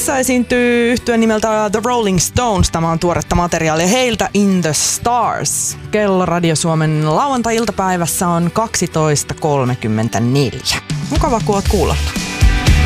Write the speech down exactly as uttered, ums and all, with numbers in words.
Tässä esiintyy yhtye nimeltä The Rolling Stones. Tämä on tuoretta materiaalia heiltä, In the Stars. Kello Radio Suomen lauantai-iltapäivässä on kaksitoista kolmekymmentäneljä. Mukava, kun oot kuulolla.